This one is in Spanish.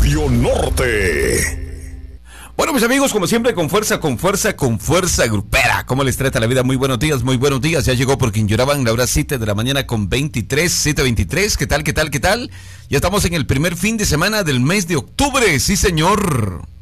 Radio Norte. Bueno, mis amigos, como siempre, con fuerza grupera. ¿Cómo les trata la vida? Muy buenos días, muy buenos días. Ya llegó por quien lloraban la hora 7 de la mañana con 7:23. ¿Qué tal? Ya estamos en el primer fin de semana del mes de octubre. Sí, señor.